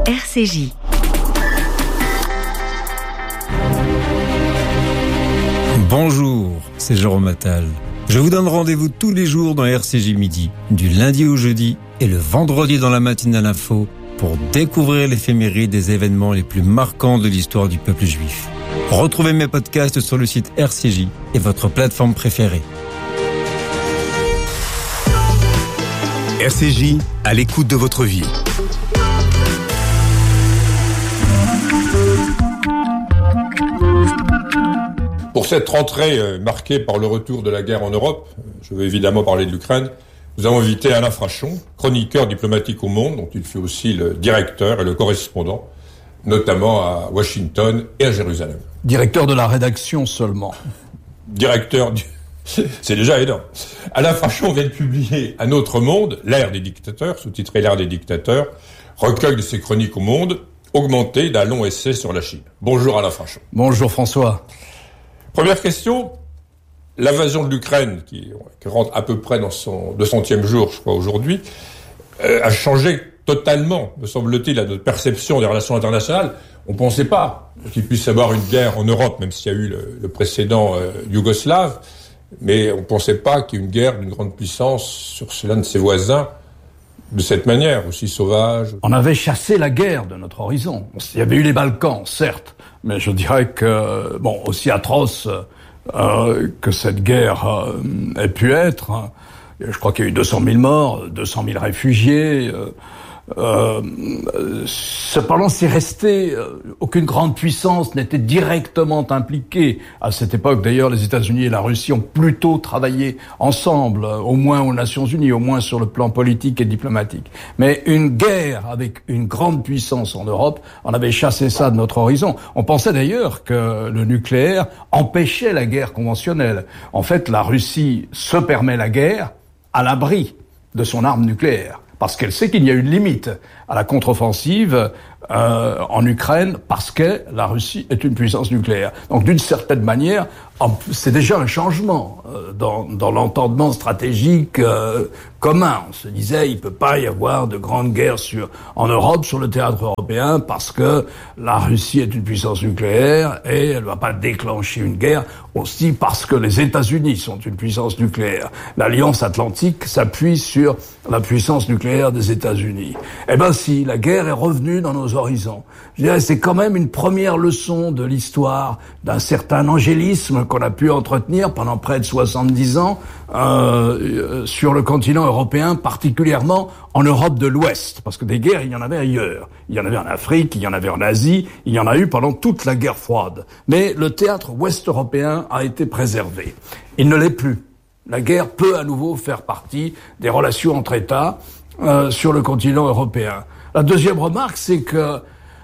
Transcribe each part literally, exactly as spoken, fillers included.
R C J. Bonjour, c'est Jérôme Attal. Je vous donne rendez-vous tous les jours dans R C J Midi, du lundi au jeudi et le vendredi dans la matinale info pour découvrir l'éphéméride des événements les plus marquants de l'histoire du peuple juif. Retrouvez mes podcasts sur le site R C J et votre plateforme préférée. R C J, à l'écoute de votre vie. Pour cette rentrée euh, marquée par le retour de la guerre en Europe, je veux évidemment parler de l'Ukraine, nous avons invité Alain Frachon, chroniqueur diplomatique au Monde, dont il fut aussi le directeur et le correspondant, notamment à Washington et à Jérusalem. Directeur de la rédaction seulement. Directeur du... C'est déjà énorme. Alain Frachon vient de publier Un autre monde, l'ère des dictateurs, sous-titré L'ère des dictateurs, recueil de ses chroniques au Monde, augmenté d'un long essai sur la Chine. Bonjour Alain Frachon. Bonjour François. Première question, l'invasion de l'Ukraine, qui, qui rentre à peu près dans son deux centième jour, je crois, aujourd'hui, euh, a changé totalement, me semble-t-il, à notre perception des relations internationales. On ne pensait pas qu'il puisse y avoir une guerre en Europe, même s'il y a eu le, le précédent euh, yougoslave, mais on ne pensait pas qu'il y ait une guerre d'une grande puissance sur l'un de ses voisins de cette manière, aussi sauvage. On avait chassé la guerre de notre horizon. Il y avait eu les Balkans, certes, mais je dirais que, bon, aussi atroce euh, que cette guerre euh, ait pu être, hein, je crois qu'il y a eu deux cent mille morts, deux cent mille réfugiés. Euh, euh, cependant, c'est resté. Euh, aucune grande puissance n'était directement impliquée. À cette époque, d'ailleurs, les États-Unis et la Russie ont plutôt travaillé ensemble, euh, au moins aux Nations Unies, au moins sur le plan politique et diplomatique. Mais une guerre avec une grande puissance en Europe, on avait chassé ça de notre horizon. On pensait d'ailleurs que le nucléaire empêchait la guerre conventionnelle. En fait, la Russie se permet la guerre à l'abri de son arme nucléaire, parce qu'elle sait qu'il y a une limite à la contre-offensive euh, en Ukraine, parce que la Russie est une puissance nucléaire. Donc, d'une certaine manière, c'est déjà un changement euh, dans, dans l'entendement stratégique euh, commun. On se disait, il peut pas y avoir de grande guerre sur, en Europe, sur le théâtre européen, parce que la Russie est une puissance nucléaire et elle va pas déclencher une guerre, aussi parce que les États-Unis sont une puissance nucléaire. L'Alliance Atlantique s'appuie sur la puissance nucléaire des États-Unis. Eh ben si, la guerre est revenue dans nos horizons. Je dirais, c'est quand même une première leçon de l'histoire d'un certain angélisme qu'on a pu entretenir pendant près de soixante-dix ans euh, sur le continent européen, particulièrement en Europe de l'Ouest, parce que des guerres, il y en avait ailleurs. Il y en avait en Afrique, il y en avait en Asie, il y en a eu pendant toute la guerre froide. Mais le théâtre ouest-européen a été préservé. Il ne l'est plus. La guerre peut à nouveau faire partie des relations entre États euh, sur le continent européen. La deuxième remarque, c'est que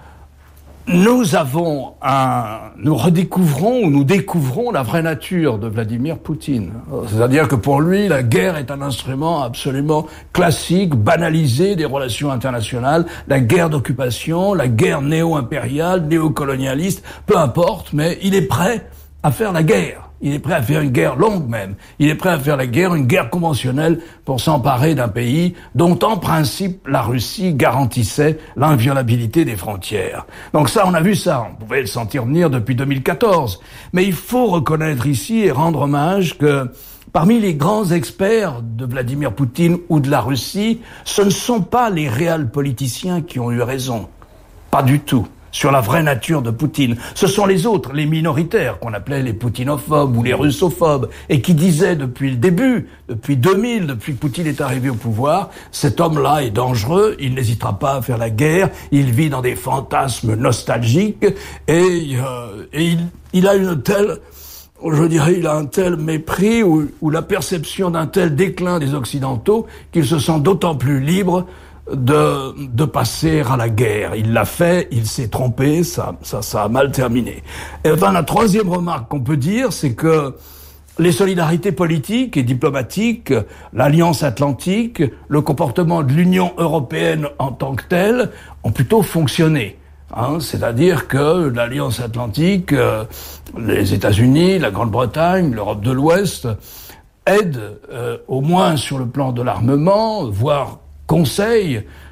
nous avons un, nous redécouvrons ou nous découvrons la vraie nature de Vladimir Poutine. C'est-à-dire que pour lui, la guerre est un instrument absolument classique, banalisé des relations internationales. La guerre d'occupation, la guerre néo-impériale, néocolonialiste, peu importe, mais il est prêt à faire la guerre. Il est prêt à faire une guerre longue même. Il est prêt à faire la guerre, une guerre conventionnelle pour s'emparer d'un pays dont en principe la Russie garantissait l'inviolabilité des frontières. Donc ça, on a vu ça. On pouvait le sentir venir depuis deux mille quatorze. Mais il faut reconnaître ici et rendre hommage que parmi les grands experts de Vladimir Poutine ou de la Russie, ce ne sont pas les réels politiciens qui ont eu raison. Pas du tout. Sur la vraie nature de Poutine. Ce sont les autres, les minoritaires, qu'on appelait les poutinophobes ou les russophobes, et qui disaient depuis le début, depuis deux mille, depuis que Poutine est arrivé au pouvoir, cet homme-là est dangereux, il n'hésitera pas à faire la guerre, il vit dans des fantasmes nostalgiques, et, euh, et il, il a une telle... je dirais, il a un tel mépris ou, ou la perception d'un tel déclin des Occidentaux qu'il se sent d'autant plus libre de de passer à la guerre. Il l'a fait, il s'est trompé, ça ça ça a mal terminé. Et enfin, la troisième remarque qu'on peut dire, c'est que les solidarités politiques et diplomatiques, l'Alliance Atlantique, le comportement de l'Union européenne en tant que telle ont plutôt fonctionné. Hein, c'est-à-dire que l'Alliance Atlantique, euh, les États-Unis, la Grande-Bretagne, l'Europe de l'Ouest aident euh, au moins sur le plan de l'armement, voire conseillent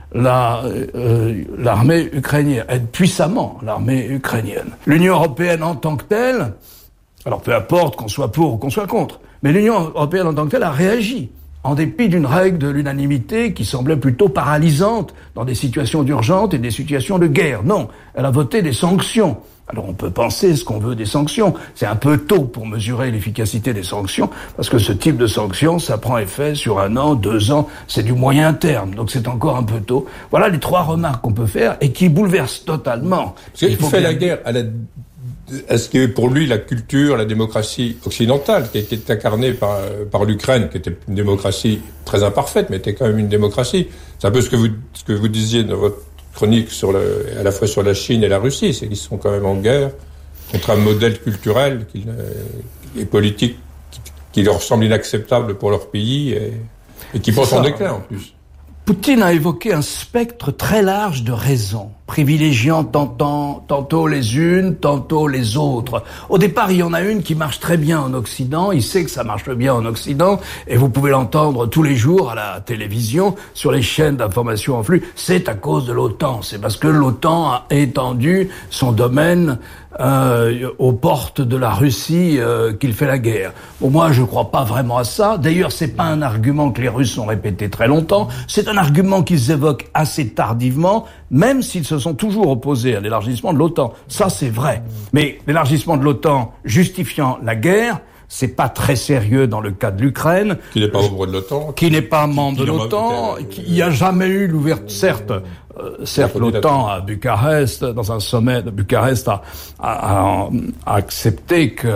la, euh, l'armée ukrainienne, aide puissamment l'armée ukrainienne. L'Union européenne en tant que telle, alors peu importe qu'on soit pour ou qu'on soit contre, mais l'Union européenne en tant que telle a réagi, en dépit d'une règle de l'unanimité qui semblait plutôt paralysante dans des situations d'urgence et des situations de guerre. Non, elle a voté des sanctions. Alors on peut penser ce qu'on veut des sanctions. C'est un peu tôt pour mesurer l'efficacité des sanctions, parce que ce type de sanctions, ça prend effet sur un an, deux ans, c'est du moyen terme, donc c'est encore un peu tôt. Voilà les trois remarques qu'on peut faire et qui bouleversent totalement. Parce qu'il fait la guerre à la... Est-ce que pour lui, la culture, la démocratie occidentale, qui est incarnée par, par l'Ukraine, qui était une démocratie très imparfaite, mais était quand même une démocratie, c'est un peu ce que vous, ce que vous disiez dans votre chronique sur le, à la fois sur la Chine et la Russie, c'est qu'ils sont quand même en guerre contre un modèle culturel qui, et politique qui, qui leur semble inacceptable pour leur pays et, et qui pense en déclin en plus. Poutine a évoqué un spectre très large de raisons, privilégiant tantôt, tantôt les unes, tantôt les autres. Au départ, il y en a une qui marche très bien en Occident, il sait que ça marche bien en Occident, et vous pouvez l'entendre tous les jours à la télévision, sur les chaînes d'information en flux, c'est à cause de l'OTAN, c'est parce que l'OTAN a étendu son domaine Euh, aux portes de la Russie euh, qu'il fait la guerre. Bon, moi, je crois pas vraiment à ça. D'ailleurs, c'est pas un argument que les Russes ont répété très longtemps. C'est un argument qu'ils évoquent assez tardivement, même s'ils se sont toujours opposés à l'élargissement de l'OTAN. Ça, c'est vrai. Mais l'élargissement de l'OTAN justifiant la guerre, c'est pas très sérieux dans le cas de l'Ukraine. Qui n'est pas membre de l'OTAN. Qui n'est pas membre de l'OTAN. Il n'y a jamais eu l'ouverture, certes, euh, certes l'OTAN à Bucarest, dans un sommet de Bucarest, a, a, a, a accepté que,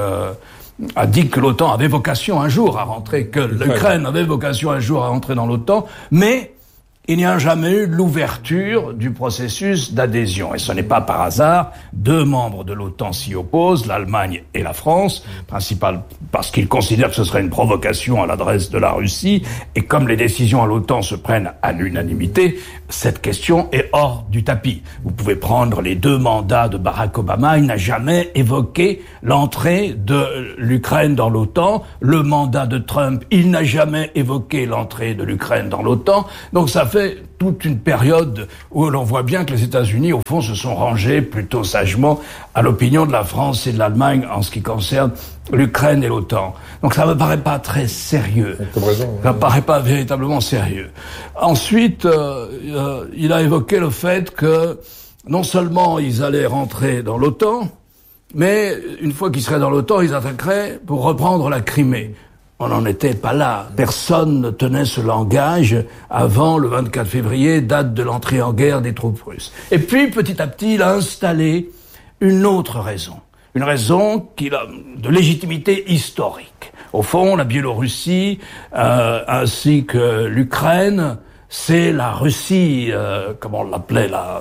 a dit que l'OTAN avait vocation un jour à rentrer, que l'Ukraine avait vocation un jour à rentrer dans l'OTAN, mais il n'y a jamais eu l'ouverture du processus d'adhésion. Et ce n'est pas par hasard. Deux membres de l'OTAN s'y opposent, l'Allemagne et la France, principalement parce qu'ils considèrent que ce serait une provocation à l'adresse de la Russie. Et comme les décisions à l'OTAN se prennent à l'unanimité, cette question est hors du tapis. Vous pouvez prendre les deux mandats de Barack Obama, il n'a jamais évoqué l'entrée de l'Ukraine dans l'OTAN. Le mandat de Trump, il n'a jamais évoqué l'entrée de l'Ukraine dans l'OTAN. Donc ça fait toute une période où l'on voit bien que les États-Unis, au fond, se sont rangés plutôt sagement à l'opinion de la France et de l'Allemagne en ce qui concerne l'Ukraine et l'OTAN. Donc ça me paraît pas très sérieux. Comme raison, ça me paraît pas véritablement sérieux. Ensuite, euh, euh, il a évoqué le fait que non seulement ils allaient rentrer dans l'OTAN, mais une fois qu'ils seraient dans l'OTAN, ils attaqueraient pour reprendre la Crimée. On n'en était pas là. Personne ne tenait ce langage avant le vingt-quatre février, date de l'entrée en guerre des troupes russes. Et puis, petit à petit, il a installé une autre raison. Une raison qu'il a de légitimité historique. Au fond, la Biélorussie, euh, ainsi que l'Ukraine, c'est la Russie, euh, comment on l'appelait, la...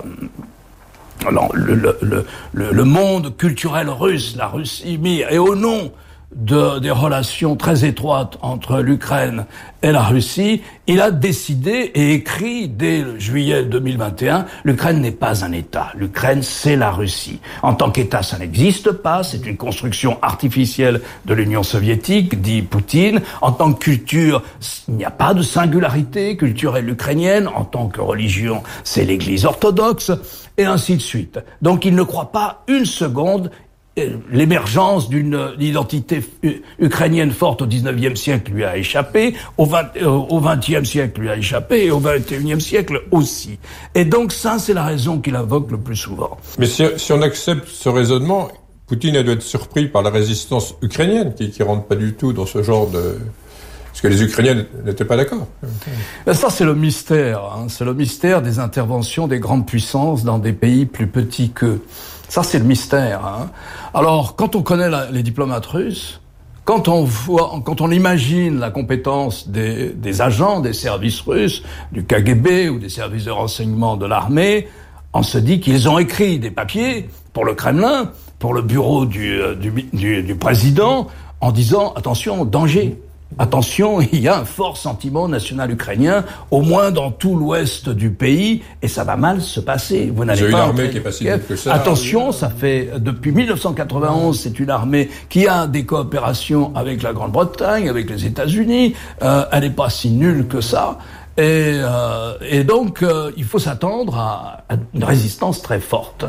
Non, le, le, le, le, le monde culturel russe, la Russie, et au nom de, des relations très étroites entre l'Ukraine et la Russie, il a décidé et écrit dès juillet deux mille vingt et un, l'Ukraine n'est pas un État, l'Ukraine c'est la Russie. En tant qu'État, ça n'existe pas, c'est une construction artificielle de l'Union soviétique, dit Poutine. En tant que culture, il n'y a pas de singularité culturelle ukrainienne, en tant que religion, c'est l'Église orthodoxe, et ainsi de suite. Donc il ne croit pas une seconde l'émergence d'une identité ukrainienne forte au dix-neuvième siècle lui a échappé, au vingtième siècle lui a échappé, et au vingt et unième siècle aussi. Et donc ça, c'est la raison qu'il invoque le plus souvent. Mais si, si on accepte ce raisonnement, Poutine doit être surpris par la résistance ukrainienne, qui ne rentre pas du tout dans ce genre de... Parce que les Ukrainiens n'étaient pas d'accord. Ben ça, c'est le mystère. Hein. C'est le mystère des interventions des grandes puissances dans des pays plus petits qu'eux. Ça, c'est le mystère. Hein. Alors, quand on connaît la, les diplomates russes, quand on voit, quand on imagine la compétence des, des agents des services russes, du K G B ou des services de renseignement de l'armée, on se dit qu'ils ont écrit des papiers pour le Kremlin, pour le bureau du, du, du, du président, en disant « attention, danger ». Attention, il y a un fort sentiment national ukrainien, au moins dans tout l'ouest du pays, et ça va mal se passer. Vous n'allez pas une armée qui est pas si vite que ça. Attention, ça fait depuis mille neuf cent quatre-vingt-onze, c'est une armée qui a des coopérations avec la Grande-Bretagne, avec les États-Unis. Euh, elle n'est pas si nulle que ça. Et, euh, et donc, euh, il faut s'attendre à, à une résistance très forte.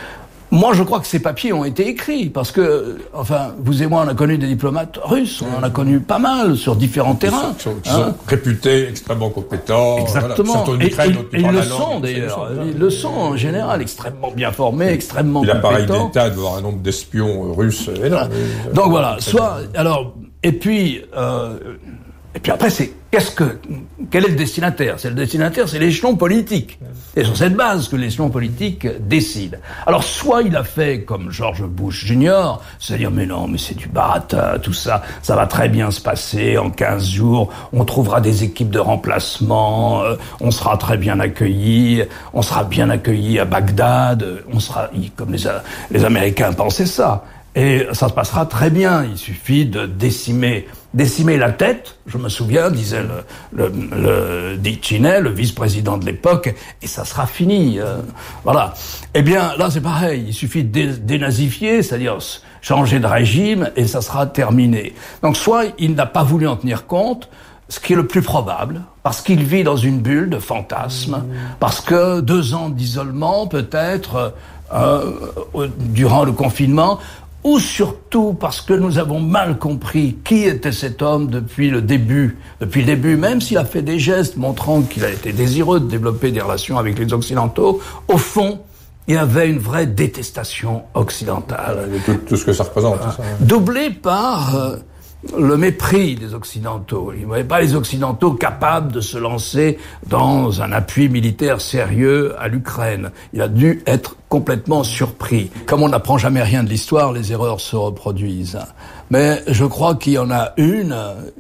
Moi, je crois que ces papiers ont été écrits parce que, enfin, vous et moi, on a connu des diplomates russes, on en a connu pas mal sur différents terrains. Ils sont, ils sont hein. réputés extrêmement compétents. Exactement. Voilà. Et, et, et ils le sont d'ailleurs. Ils le sont en général, extrêmement bien formés, extrêmement compétents. L'appareil d'État doit avoir un nombre d'espions russes énorme. Ah. Donc voilà. Soit, alors, et puis, euh, et puis après, c'est qu'est-ce que, quel est le destinataire? C'est le destinataire, c'est l'échelon politique. Et sur cette base que l'échelon politique décide. Alors, soit il a fait comme George Bush junior, c'est-à-dire, mais non, mais c'est du baratin, tout ça, ça va très bien se passer en quinze jours, on trouvera des équipes de remplacement, euh, on sera très bien accueillis, on sera bien accueillis à Bagdad, on sera, comme les, les Américains pensaient ça. Et ça se passera très bien, il suffit de décimer décimer la tête, je me souviens, disait le, le, le Dick Cheney, le vice-président de l'époque, et ça sera fini. Euh, voilà. Eh bien, là, c'est pareil. Il suffit de dé- dénazifier, c'est-à-dire changer de régime, et ça sera terminé. Donc, soit il n'a pas voulu en tenir compte, ce qui est le plus probable, parce qu'il vit dans une bulle de fantasmes, parce que deux ans d'isolement, peut-être, euh, durant le confinement, ou surtout parce que nous avons mal compris qui était cet homme depuis le début. Depuis le début, même s'il a fait des gestes montrant qu'il a été désireux de développer des relations avec les Occidentaux, au fond, il y avait une vraie détestation occidentale. Tout, tout ce que ça représente. Ah, ça. Doublée par euh, le mépris des Occidentaux. Il n'y avait pas les Occidentaux capables de se lancer dans un appui militaire sérieux à l'Ukraine. Il a dû être complètement surpris. Comme on n'apprend jamais rien de l'histoire, les erreurs se reproduisent. Mais je crois qu'il y en a une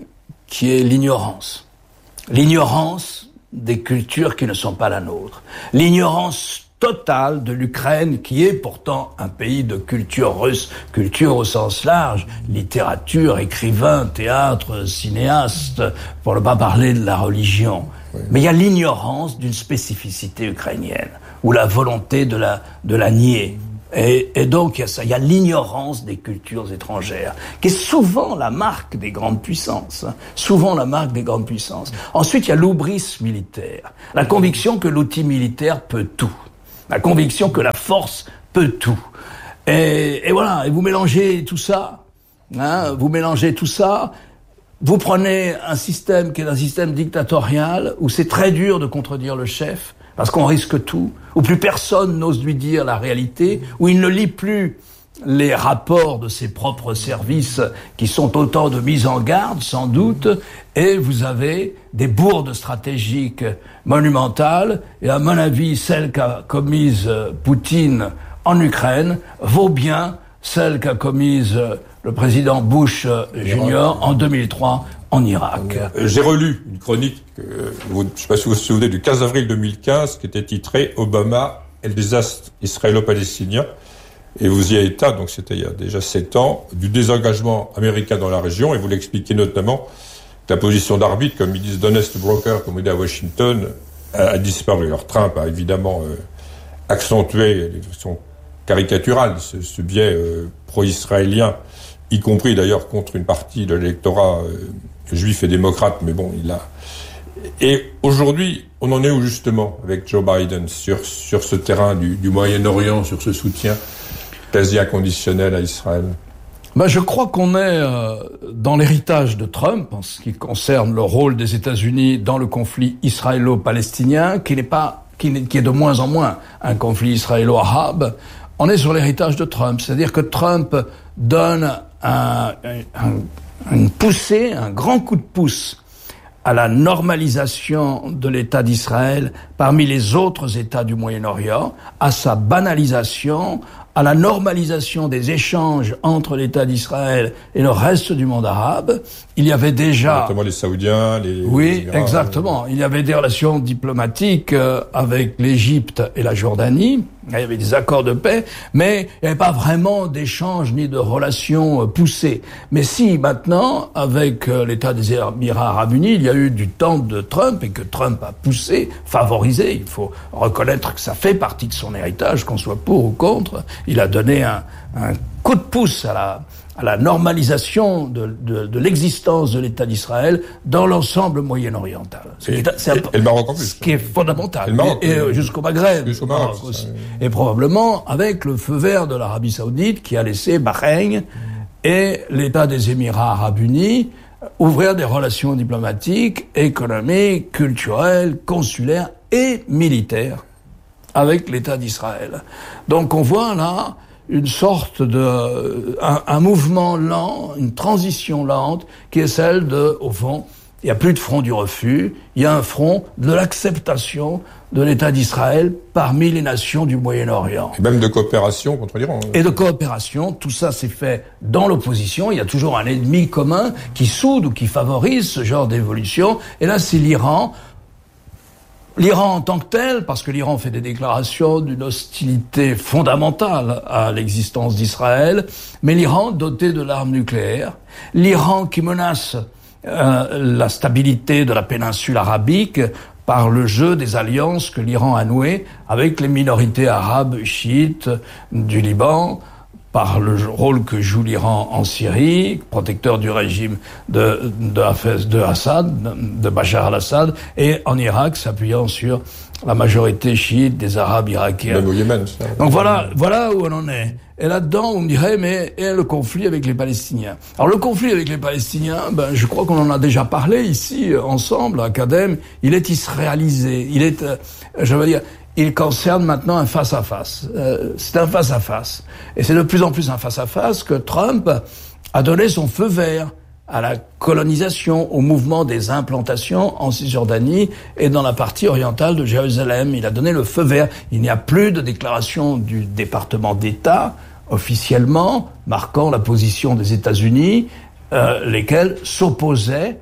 qui est l'ignorance. L'ignorance des cultures qui ne sont pas la nôtre. L'ignorance totale de l'Ukraine, qui est pourtant un pays de culture russe, culture au sens large, littérature, écrivain, théâtre, cinéaste, pour ne pas parler de la religion. Oui. Mais il y a l'ignorance d'une spécificité ukrainienne, ou la volonté de la, de la nier. Et, et donc, il y a ça, il y a l'ignorance des cultures étrangères, qui est souvent la marque des grandes puissances, hein, souvent la marque des grandes puissances. Ensuite, il y a l'hubris militaire, la conviction que l'outil militaire peut tout. La conviction que la force peut tout. Et, et voilà, et vous mélangez tout ça, hein, vous mélangez tout ça, vous prenez un système qui est un système dictatorial, où c'est très dur de contredire le chef, parce qu'on risque tout, où plus personne n'ose lui dire la réalité, où il ne lit plus les rapports de ses propres services qui sont autant de mises en garde, sans doute, et vous avez des bourdes stratégiques monumentales, et à mon avis, celle qu'a commise Poutine en Ukraine vaut bien celle qu'a commise le président Bush junior en deux mille trois en Irak. J'ai relu une chronique, euh, je ne sais pas si vous vous souvenez, du quinze avril deux mille quinze, qui était titrée « Obama et le désastre israélo-palestinien ». Et vous y avez été, donc c'était il y a déjà sept ans, du désengagement américain dans la région, et vous l'expliquez notamment que la position d'arbitre, comme ils disent d'honest broker, comme on dit à Washington, a, a disparu. Alors Trump a évidemment euh, accentué de façon caricaturale ce, ce biais euh, pro-israélien, y compris d'ailleurs contre une partie de l'électorat euh, juif et démocrate, mais bon, il a... Et aujourd'hui, on en est où justement avec Joe Biden sur, sur ce terrain du, du Moyen-Orient, sur ce soutien quasi inconditionnel à Israël? Ben, je crois qu'on est euh, dans l'héritage de Trump en ce qui concerne le rôle des États-Unis dans le conflit israélo-palestinien, qui n'est pas, qui, n'est, qui est de moins en moins un conflit israélo-arabe. On est sur l'héritage de Trump, c'est-à-dire que Trump donne un, un, une poussée, un grand coup de pouce à la normalisation de l'État d'Israël parmi les autres États du Moyen-Orient, à sa banalisation, à la normalisation des échanges entre l'État d'Israël et le reste du monde arabe. Il y avait déjà... Notamment les Saoudiens, les... Oui, les exactement. Il y avait des relations diplomatiques euh, avec l'Égypte et la Jordanie. Il y avait des accords de paix, mais il n'y avait pas vraiment d'échanges ni de relations euh, poussées. Mais si, maintenant, avec euh, l'État des Émirats Arabes Unis, il y a eu du temps de Trump et que Trump a poussé, favorisé, il faut reconnaître que ça fait partie de son héritage, qu'on soit pour ou contre. Il a donné un, un coup de pouce à la, à la normalisation de, de, de l'existence de l'État d'Israël dans l'ensemble moyen-oriental. C'est, et, c'est un, et le Maroc en plus. Ce qui est fondamental. Et, le Maroc, et, et euh, jusqu'au Maghreb. Jusqu'au Maroc, Maroc aussi. Et probablement avec le feu vert de l'Arabie Saoudite qui a laissé Bahreïn mmh. et l'État des Émirats Arabes Unis ouvrir des relations diplomatiques, économiques, culturelles, consulaires et militaires avec l'État d'Israël. Donc on voit là une sorte de un, un mouvement lent, une transition lente qui est celle de, au fond, il n'y a plus de front du refus, il y a un front de l'acceptation de l'État d'Israël parmi les nations du Moyen-Orient. Et même de coopération contre l'Iran. Et de coopération, tout ça s'est fait dans l'opposition. Il y a toujours un ennemi commun qui soude ou qui favorise ce genre d'évolution. Et là, c'est l'Iran. L'Iran en tant que tel, parce que l'Iran fait des déclarations d'une hostilité fondamentale à l'existence d'Israël, mais l'Iran doté de l'arme nucléaire, l'Iran qui menace euh, la stabilité de la péninsule arabique par le jeu des alliances que l'Iran a nouées avec les minorités arabes chiites du Liban, par le rôle que joue l'Iran en Syrie, protecteur du régime de, de, Hafez, de Assad, de Bachar al-Assad, et en Irak, s'appuyant sur la majorité chiite des Arabes irakiens. Même au Yémen, ça. Donc voilà, voilà où on en est. Et là-dedans, on me dirait, mais et le conflit avec les Palestiniens. Alors le conflit avec les Palestiniens, ben je crois qu'on en a déjà parlé ici, ensemble, à Academ. Il est israélisé. Il est, euh, je veux dire, il concerne maintenant un face-à-face. Euh, c'est un face-à-face. Et c'est de plus en plus un face-à-face que Trump a donné son feu vert à la colonisation, au mouvement des implantations en Cisjordanie et dans la partie orientale de Jérusalem. Il a donné le feu vert. Il n'y a plus de déclaration du département d'État, officiellement, marquant la position des États-Unis, euh, lesquels s'opposaient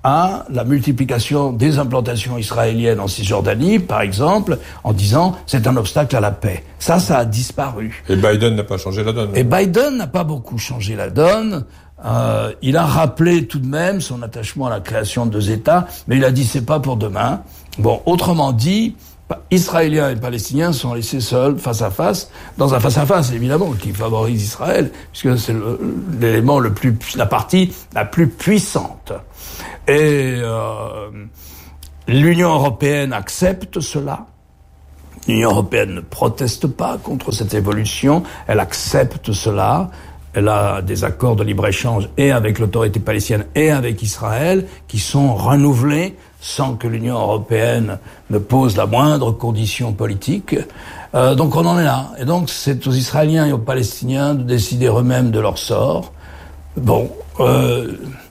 à la multiplication des implantations israéliennes en Cisjordanie, par exemple, en disant c'est un obstacle à la paix. Ça, ça a disparu. Et Biden n'a pas changé la donne. Et Biden n'a pas beaucoup changé la donne. Euh, il a rappelé tout de même son attachement à la création de deux États, mais il a dit c'est pas pour demain. Bon, autrement dit, Israéliens et Palestiniens sont laissés seuls face à face, dans un face à face évidemment qui favorise Israël, puisque c'est le, l'élément le plus, la partie la plus puissante. Et euh, l'Union européenne accepte cela. L'Union européenne ne proteste pas contre cette évolution, elle accepte cela. Elle a des accords de libre-échange et avec l'autorité palestinienne et avec Israël qui sont renouvelés sans que l'Union européenne ne pose la moindre condition politique. Euh, donc on en est là. Et donc c'est aux Israéliens et aux Palestiniens de décider eux-mêmes de leur sort. Bon, euh,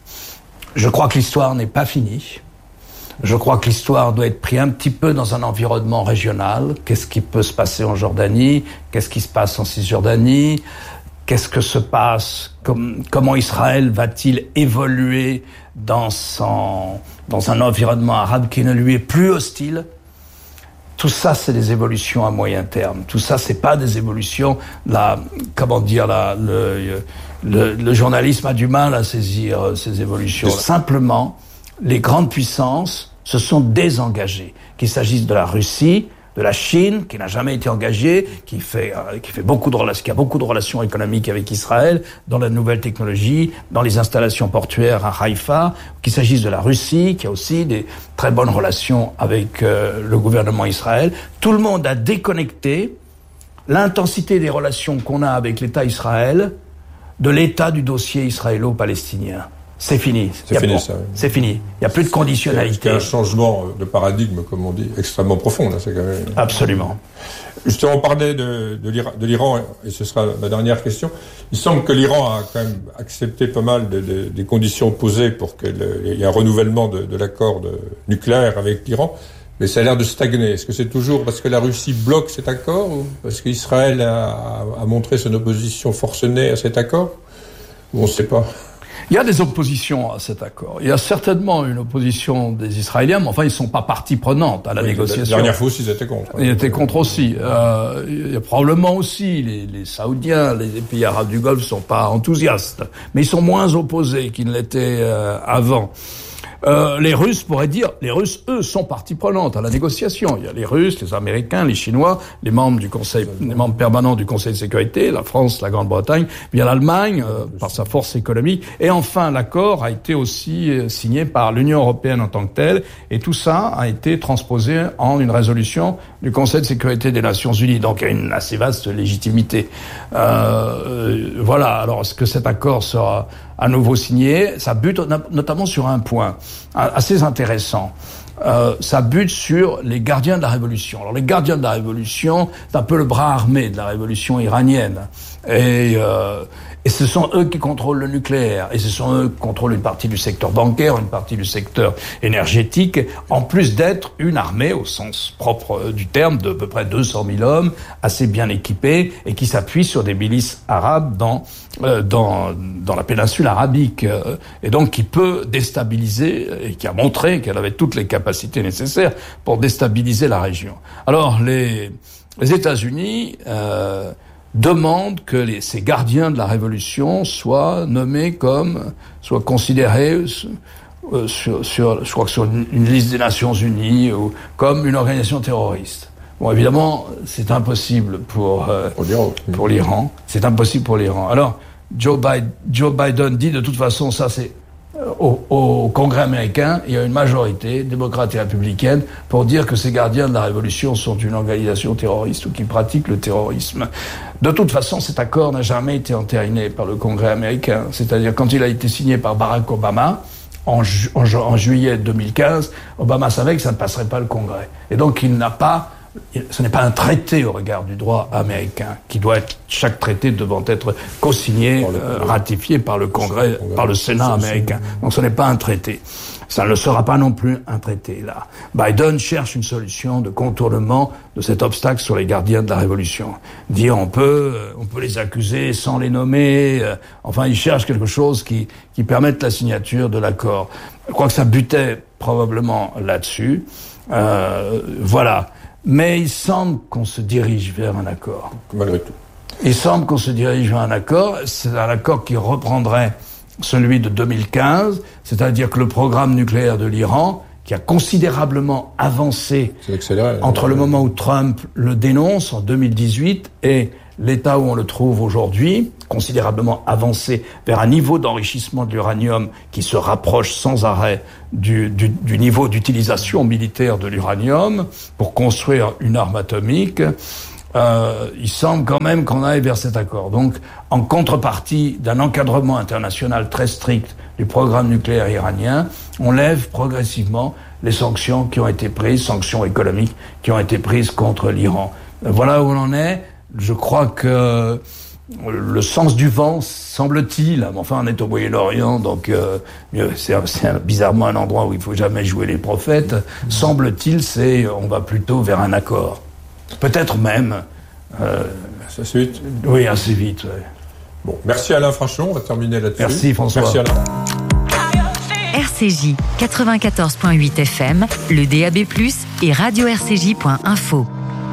je crois que l'histoire n'est pas finie. Je crois que l'histoire doit être prise un petit peu dans un environnement régional. Qu'est-ce qui peut se passer en Jordanie? Qu'est-ce qui se passe en Cisjordanie? Qu'est-ce que se passe? Comme, comment Israël va-t-il évoluer dans son, dans un environnement arabe qui ne lui est plus hostile? Tout ça, c'est des évolutions à moyen terme. Tout ça, c'est pas des évolutions. La, comment dire, la, le, le, le journalisme a du mal à saisir ces évolutions. Simplement, les grandes puissances se sont désengagées. Qu'il s'agisse de la Russie, de la Chine, qui n'a jamais été engagée, qui fait, euh, qui fait beaucoup de relations, qui a beaucoup de relations économiques avec Israël, dans la nouvelle technologie, dans les installations portuaires à Haïfa, qu'il s'agisse de la Russie, qui a aussi des très bonnes relations avec euh, le gouvernement Israël. Tout le monde a déconnecté l'intensité des relations qu'on a avec l'État Israël de l'état du dossier israélo-palestinien. C'est fini. C'est fini, ça. Oui. C'est fini. Il n'y a plus de conditionnalité. C'est un changement de paradigme, comme on dit, extrêmement profond. Là, c'est quand même... Absolument. Justement, on parlait de, de l'Iran, et ce sera ma dernière question. Il semble que l'Iran a quand même accepté pas mal de, de, des conditions posées pour qu'il y ait un renouvellement de, de l'accord de, nucléaire avec l'Iran, mais ça a l'air de stagner. Est-ce que c'est toujours parce que la Russie bloque cet accord, ou parce qu'Israël a, a montré son opposition forcenée à cet accord, ou on ne sait pas? Il y a des oppositions à cet accord. Il y a certainement une opposition des Israéliens, mais enfin, ils ne sont pas partie prenante à la oui, négociation. La dernière fois aussi, ils étaient contre. Ils étaient contre aussi. Euh, il y a probablement aussi les, les Saoudiens, les pays arabes du Golfe ne sont pas enthousiastes, mais ils sont moins opposés qu'ils ne l'étaient euh, avant. Euh, les Russes pourraient dire, les Russes, eux, sont partie prenante à la négociation. Il y a les Russes, les Américains, les Chinois, les membres du Conseil, les membres permanents du Conseil de sécurité, la France, la Grande-Bretagne, bien l'Allemagne, euh, par sa force économique. Et enfin, l'accord a été aussi euh, signé par l'Union européenne en tant que telle. Et tout ça a été transposé en une résolution du Conseil de sécurité des Nations Unies. Donc, il y a une assez vaste légitimité. Euh, voilà. Alors, est-ce que cet accord sera à nouveau signé? Ça bute notamment sur un point assez intéressant. Euh, ça bute sur les gardiens de la révolution. Alors les gardiens de la révolution, c'est un peu le bras armé de la révolution iranienne. Et, euh, et ce sont eux qui contrôlent le nucléaire. Et ce sont eux qui contrôlent une partie du secteur bancaire, une partie du secteur énergétique, en plus d'être une armée au sens propre du terme de à peu près deux cent mille hommes, assez bien équipés, et qui s'appuient sur des milices arabes dans euh, dans dans la péninsule arabique. Euh, et donc qui peut déstabiliser, et qui a montré qu'elle avait toutes les capacités nécessaires pour déstabiliser la région. Alors les, les États-Unis euh, demandent que les, ces gardiens de la révolution soient nommés comme, soient considérés euh, sur, sur, je crois que sur une, une liste des Nations Unies ou comme une organisation terroriste. Bon, évidemment, c'est impossible pour euh, pour l'Iran. Pour l'Iran, c'est impossible pour l'Iran. Alors, Joe Biden, Joe Biden dit de toute façon, ça c'est Au, au Congrès américain, il y a une majorité démocrate et républicaine pour dire que ces gardiens de la révolution sont une organisation terroriste ou qui pratiquent le terrorisme. De toute façon, cet accord n'a jamais été entériné par le Congrès américain. C'est-à-dire, quand il a été signé par Barack Obama, en, ju- en, ju- en juillet deux mille quinze, Obama savait que ça ne passerait pas le Congrès. Et donc, il n'a pas... Ce n'est pas un traité au regard du droit américain qui doit être, chaque traité devant être co-signé, euh, ratifié par le Congrès, par le Sénat américain. Donc ce n'est pas un traité. Ça ne le sera pas non plus un traité, là. Biden cherche une solution de contournement de cet obstacle sur les gardiens de la révolution. Dire on peut, on peut les accuser sans les nommer. Euh, enfin, il cherche quelque chose qui, qui permette la signature de l'accord. Je crois que ça butait probablement là-dessus. Euh, voilà. Mais il semble qu'on se dirige vers un accord. Malgré tout. Il semble qu'on se dirige vers un accord. C'est un accord qui reprendrait celui de deux mille quinze, c'est-à-dire que le programme nucléaire de l'Iran, qui a considérablement avancé entre le moment où Trump le dénonce en deux mille dix-huit et l'état où on le trouve aujourd'hui, considérablement avancé vers un niveau d'enrichissement de l'uranium qui se rapproche sans arrêt du, du, du niveau d'utilisation militaire de l'uranium pour construire une arme atomique, euh, il semble quand même qu'on aille vers cet accord. Donc, en contrepartie d'un encadrement international très strict du programme nucléaire iranien, on lève progressivement les sanctions qui ont été prises, sanctions économiques qui ont été prises contre l'Iran. Voilà où on en est. Je crois que le sens du vent, semble-t-il, enfin on est au Moyen-Orient, donc euh, c'est, c'est bizarrement un endroit où il faut jamais jouer les prophètes, semble-t-il, c'est on va plutôt vers un accord. Peut-être même... Euh, assez vite. Oui, assez vite, ouais. Bon, merci Alain Frachon, on va terminer là-dessus. Merci François. Merci Alain. R C J quatre-vingt-quatorze point huit F M, le D A B plus, et radio r c j point info.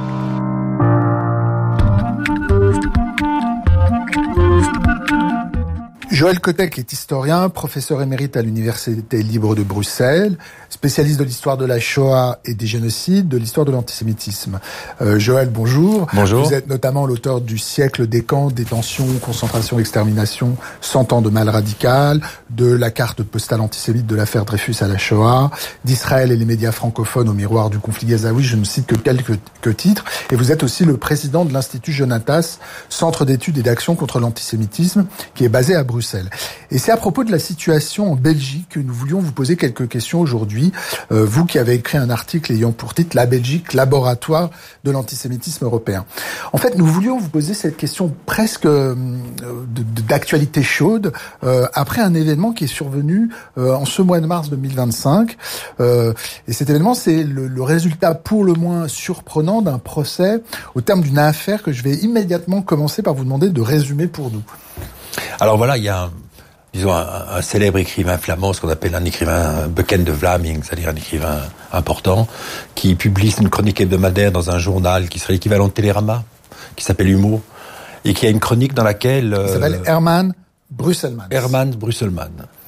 Joël Kotek est historien, professeur émérite à l'Université libre de Bruxelles, spécialiste de l'histoire de la Shoah et des génocides, de l'histoire de l'antisémitisme. Euh, Joël, bonjour. Bonjour. Vous êtes notamment l'auteur du siècle des camps, détention, concentration, extermination, cent ans de mal radical, de la carte postale antisémite de l'affaire Dreyfus à la Shoah, d'Israël et les médias francophones au miroir du conflit gazaoui, je ne cite que quelques que titres. Et vous êtes aussi le président de l'Institut Jonatas, centre d'études et d'action contre l'antisémitisme, qui est basé à Bruxelles. Et c'est à propos de la situation en Belgique que nous voulions vous poser quelques questions aujourd'hui. Euh, vous qui avez écrit un article ayant pour titre « La Belgique, laboratoire de l'antisémitisme européen ». En fait, nous voulions vous poser cette question presque euh, de, de, d'actualité chaude euh, après un événement qui est survenu euh, en ce mois de mars deux mille vingt-cinq. Euh, et cet événement, c'est le, le résultat pour le moins surprenant d'un procès au terme d'une affaire que je vais immédiatement commencer par vous demander de résumer pour nous. Alors voilà, il y a un, disons un, un célèbre écrivain flamand, ce qu'on appelle un écrivain Bekend de Vlaming, c'est-à-dire un écrivain important, qui publie une chronique hebdomadaire dans un journal qui serait l'équivalent de Télérama, qui s'appelle Humour, et qui a une chronique dans laquelle... Il s'appelle euh, Herman Brusselmans. Herman Brusselmans.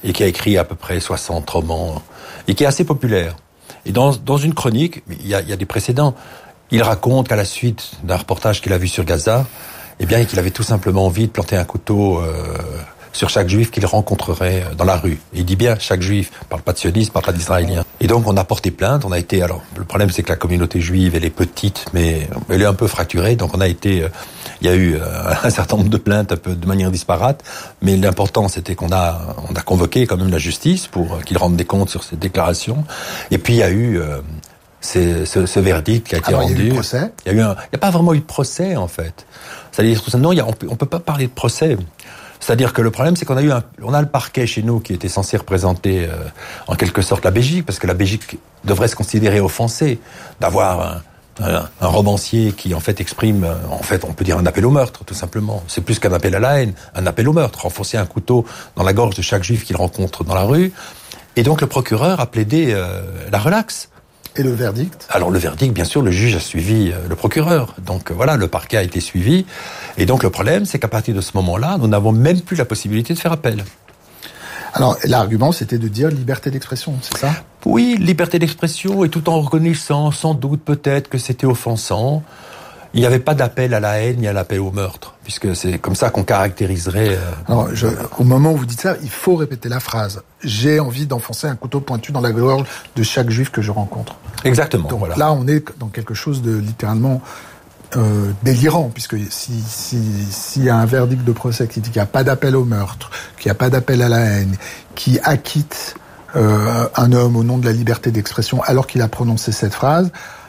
et qui a écrit à peu près soixante romans, et qui est assez populaire. Et dans, dans une chronique, il y a, il y a des précédents, il raconte qu'à la suite d'un reportage qu'il a vu sur Gaza, eh bien, qu'il avait tout simplement envie de planter un couteau euh, sur chaque juif qu'il rencontrerait dans la rue. Et il dit bien, chaque juif, il parle pas de sionisme, il parle pas d'israélien. Et donc, on a porté plainte, on a été, alors, le problème, c'est que la communauté juive, elle est petite, mais elle est un peu fracturée, donc on a été, euh, il y a eu euh, un certain nombre de plaintes, un peu de manière disparate, mais l'important, c'était qu'on a, on a convoqué quand même la justice pour euh, qu'il rende des comptes sur cette déclaration. Et puis, il y a eu, euh, c'est, ce, ce verdict qui a été Alors, rendu. Il y a eu le procès. Il y a eu un, il y a pas vraiment eu de procès, en fait. C'est-à-dire, non, il y a, on peut, on peut pas parler de procès. C'est-à-dire que le problème, c'est qu'on a eu un, on a le parquet chez nous qui était censé représenter euh, en quelque sorte la Belgique, parce que la Belgique devrait se considérer offensée d'avoir un, un, un romancier qui en fait exprime, en fait, on peut dire un appel au meurtre, tout simplement. C'est plus qu'un appel à la haine, un appel au meurtre, enfoncer un couteau dans la gorge de chaque juif qu'il rencontre dans la rue. Et donc le procureur a plaidé euh, la relaxe. Et le verdict ? Alors le verdict, bien sûr, le juge a suivi euh, le procureur. Donc euh, voilà, le parquet a été suivi. Et donc le problème, c'est qu'à partir de ce moment-là, nous n'avons même plus la possibilité de faire appel. Alors l'argument, c'était de dire liberté d'expression, c'est ça ? Oui, liberté d'expression, et tout en reconnaissant, sans doute peut-être, que c'était offensant. Il n'y avait pas d'appel à la haine ni à l'appel au meurtre, puisque c'est comme ça qu'on caractériserait... Euh... Alors, je, au moment où vous dites ça, il faut répéter la phrase. J'ai envie d'enfoncer un couteau pointu dans la gorge de chaque juif que je rencontre. Exactement. Donc voilà. là, on est dans quelque chose de littéralement euh, délirant, puisque si si s'il y a un verdict de procès qui dit qu'il n'y a pas d'appel au meurtre, qu'il n'y a pas d'appel à la haine, qui acquitte euh, un homme au nom de la liberté d'expression alors qu'il a prononcé cette phrase...